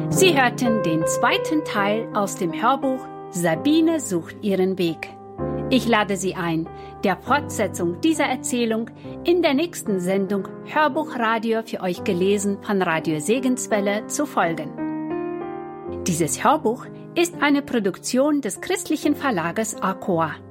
Sie hörten den zweiten Teil aus dem Hörbuch Sabine sucht ihren Weg. Ich lade Sie ein, der Fortsetzung dieser Erzählung in der nächsten Sendung Hörbuchradio für euch gelesen von Radio Segenswelle zu folgen. Dieses Hörbuch ist eine Produktion des christlichen Verlages Arcoa.